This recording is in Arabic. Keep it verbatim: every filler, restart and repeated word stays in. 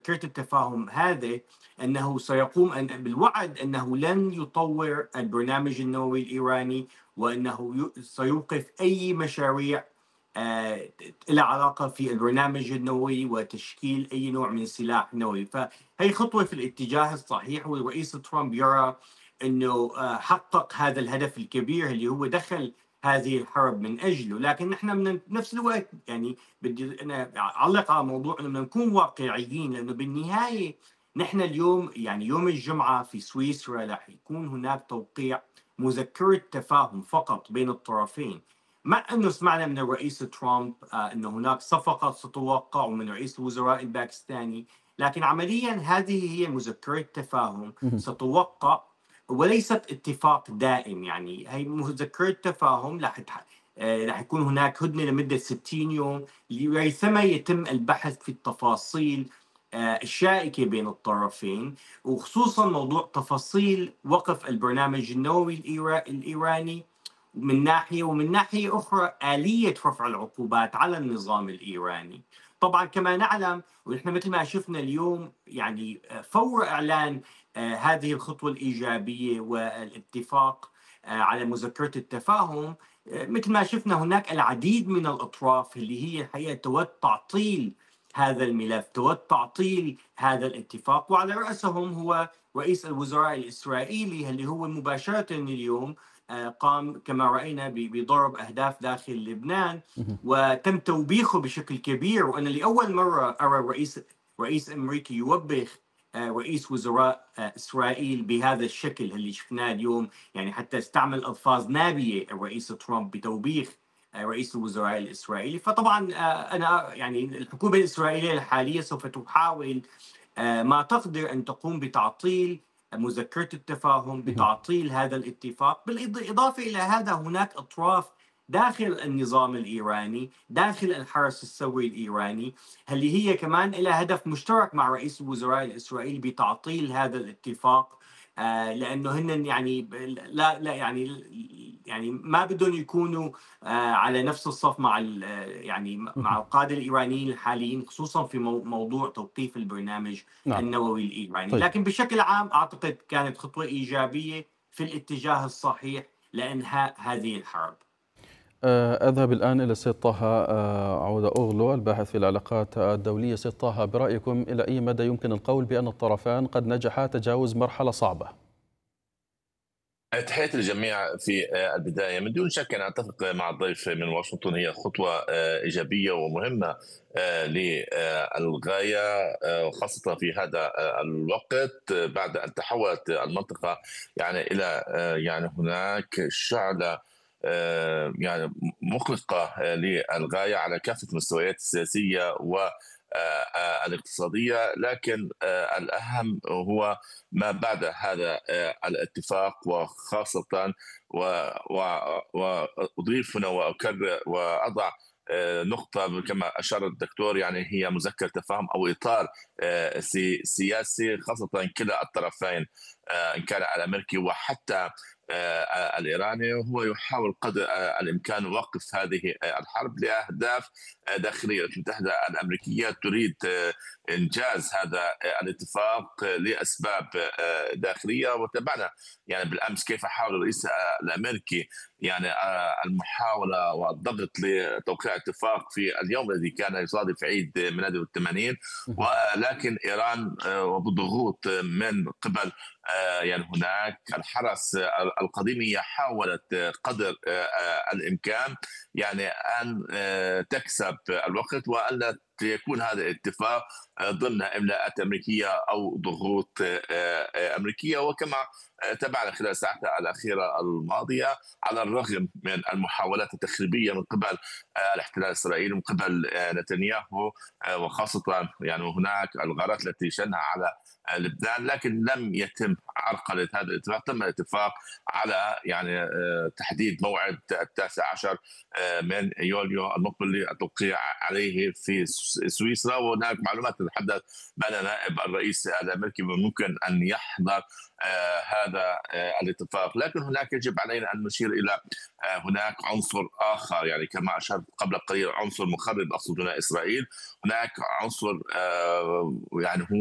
مذكرة التفاهم هذا أنه سيقوم أن بالوعد أنه لن يطور البرنامج النووي الإيراني، وأنه ي- سيوقف أي مشاريع آه، لها علاقة في البرنامج النووي وتشكيل أي نوع من السلاح النووي. فهي خطوة في الاتجاه الصحيح، والرئيس ترامب يرى أنه آه، حقق هذا الهدف الكبير اللي هو دخل هذه الحرب من أجله. لكن نحن من نفس الوقت يعني بدي أنا أعلق على موضوع أنه بدنا نكون واقعيين، لأنه بالنهاية نحن اليوم يعني يوم الجمعة في سويسرا رح يكون هناك توقيع مذكرة تفاهم فقط بين الطرفين. مع أنه سمعنا من الرئيس ترامب آه، أن هناك صفقة ستوقع، ومن رئيس الوزراء الباكستاني، لكن عمليا هذه هي مذكرة تفاهم اهم. ستوقع وليست اتفاق دائم. يعني هي مذكرة تفاهم رح تح- آه، رح يكون هناك هدنة لمدة ستين يوم، ريثما يتم البحث في التفاصيل آه، الشائكة بين الطرفين، وخصوصا موضوع تفاصيل وقف البرنامج النووي الإيرا- الإيراني من ناحية، ومن ناحية أخرى آلية رفع العقوبات على النظام الإيراني. طبعا كما نعلم ونحن مثل ما شفنا اليوم، يعني آه، فور إعلان آه، هذه الخطوة الإيجابية والاتفاق آه، على مذكرة التفاهم، آه، مثل ما شفنا هناك العديد من الأطراف اللي هي الحقيقة تود تعطيل هذا الملف، تود تعطيل هذا الاتفاق، وعلى رأسهم هو رئيس الوزراء الإسرائيلي اللي هو مباشرة اليوم آه، قام كما رأينا ب- بضرب أهداف داخل لبنان، اهم. وتم توبيخه بشكل كبير. وأنا لأول مرة أرى رئيس رئيس أمريكي يوبخ آه، رئيس وزراء آه، إسرائيل بهذا الشكل اللي شفناه اليوم. يعني حتى استعمل ألفاظ نابية الرئيس ترامب بتوبيخ آه، رئيس الوزراء الإسرائيلي. فطبعا آه، أنا يعني الحكومة الإسرائيلية الحالية سوف تحاول آه، ما تقدر أن تقوم بتعطيل مذكرة التفاهم، اهم. بتعطيل هذا الاتفاق. بالإضافة إلى هذا هناك أطراف داخل النظام الإيراني، داخل الحرس الثوري الإيراني، اللي هي كمان لها هدف مشترك مع رئيس الوزراء الإسرائيلي بتعطيل هذا الاتفاق. آه، لانه هن يعني لا لا يعني يعني ما بدهم يكونوا آه، على نفس الصف مع ال- آه، يعني مع اهم. القاده الايرانيين الحاليين، خصوصا في مو- موضوع توقيف البرنامج نعم. النووي الايراني. طيب. لكن بشكل عام اعتقد كانت خطوه ايجابيه في الاتجاه الصحيح لانهاء هذه الحرب. آه، أذهب الآن إلى السيد طه آه، عودة أوغلو، الباحث في العلاقات الدولية. سيد طه، برأيكم إلى أي مدى يمكن القول بأن الطرفان قد نجحا تجاوز مرحلة صعبة؟ تحية الجميع في آه، البداية. من دون شك أنا أتفق مع الضيف من واشنطن، هي خطوة آه، إيجابية ومهمة آه، للغاية، آه، وخاصة في هذا آه، الوقت آه، بعد أن تحولت المنطقة يعني إلى آه، يعني هناك شعلة آه، يعني مقلقة آه، للغاية على كافة المستويات السياسية و آه، آه، الاقتصادية. لكن آه، الأهم هو ما بعد هذا آه، الاتفاق، وخاصة و- و- وأضيف هنا وأكرر وأضع آه، نقطة كما أشار الدكتور، يعني هي مذكرة تفاهم أو إطار آه، سي- سياسي، خاصة كلا الطرفين آه، إن كان الأمريكي وحتى آه، الإيراني، هو يحاول قدر آه، الإمكان وقف هذه آه، الحرب لأهداف آه، داخلية. الولايات المتحدة الأمريكية تريد آه، إنجاز هذا آه، الاتفاق آه، لأسباب آه، داخلية. وتابعنا يعني بالأمس كيف حاول الرئيس آه، الأمريكي يعني آه، المحاولة والضغط لتوقيع اتفاق في اليوم الذي كان يصادف عيد ميلاد الثمانين، مهم. ولكن إيران آه، وبضغوط من قبل آه، يعني هناك الحرس آه، القديم، هي حاولت آه، قدر آه، آه، الإمكان يعني أن آه، تكسب الوقت، وألا يكون هذا الاتفاق آه، ضمن إملاءات أمريكية أو ضغوط آه، آه، أمريكية. وكما آه، تابعنا خلال الساعات الأخيرة الماضية، على الرغم من المحاولات التخريبية من قبل آه، الاحتلال الإسرائيلي، من قبل آه، نتنياهو، آه، وخاصة يعني هناك الغارات التي شنها على آه، لبنان، لكن لم يتم عرقلة هذا الاتفاق. تم الاتفاق على يعني آه، تحديد موعد التاسع عشر آه، من يوليو المقبل للتوقيع عليه في سويسرا، وهناك معلومات تتحدث بأن نائب الرئيس الأمريكي ممكن أن يحضر هذا الاتفاق. لكن هناك يجب علينا أن نشير إلى هناك عنصر آخر، يعني كما أشرت قبل قليل عنصر مخرب أقصد هنا إسرائيل. هناك عنصر يعني هو